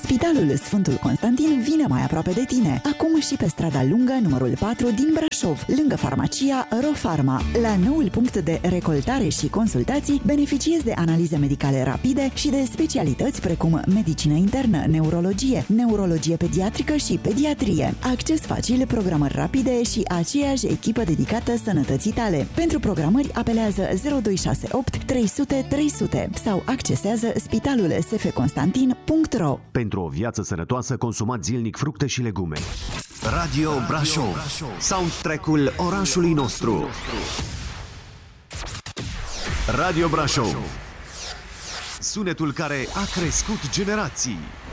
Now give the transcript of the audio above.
Spitalul Sfântul Constantin vine mai aproape de tine, acum și pe strada lungă numărul 4 din Brașov, lângă farmacia RoPharma. La noul punct de recoltare și consultații beneficiezi de analize medicale rapide și de specialități precum medicină internă, neurologie pediatrică și pediatrie. Acces facil, programări rapide și aceeași echipă dedicată sănătății tale. Pentru programări apelează 0268 300 300 sau accesează spitalulsfconstantin.ro. Pentru o viață sănătoasă, consumați zilnic fructe și legume. Radio Brașov, soundtrack-ul orașului nostru. Radio Brașov, sunetul care a crescut generații.